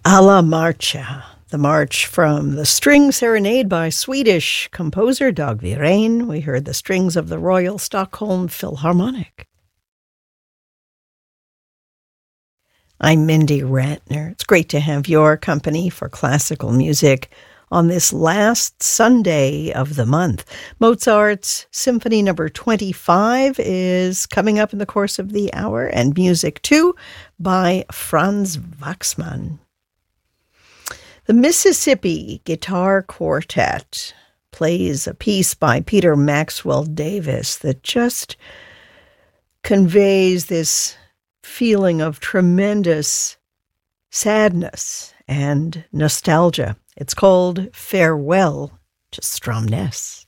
Alla Marcha, the march from the String Serenade by Swedish composer Dag Wirén. We heard the strings of the Royal Stockholm Philharmonic. I'm Mindy Ratner. It's great to have your company for classical music on this last Sunday of the month. Mozart's Symphony Number 25 is coming up in the course of the hour, and Music 2 by Franz Waxman. The Mississippi Guitar Quartet plays a piece by Peter Maxwell Davis that just conveys this feeling of tremendous sadness and nostalgia. It's called Farewell to Stromness.